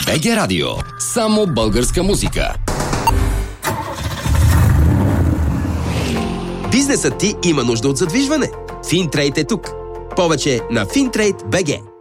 БГ Радио. Само българска музика. Бизнесът ти има нужда от задвижване. Финтрейд е тук. Повече на Fintrade BG.